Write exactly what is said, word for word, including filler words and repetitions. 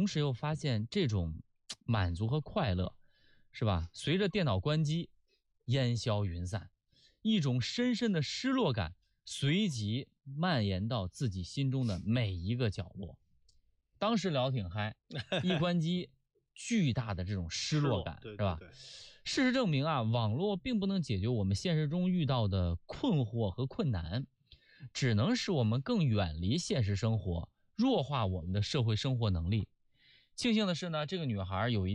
同时又发现这种满足和快乐，是吧？随着电脑关机，烟消云散，一种深深的失落感随即蔓延到自己心中的每一个角落。当时聊挺嗨，一关机，巨大的这种失落感， 对对对， 是吧？事实证明啊，网络并不能解决我们现实中遇到的困惑和困难，只能使我们更远离现实生活，弱化我们的社会生活能力。庆幸的是呢，这个女孩有一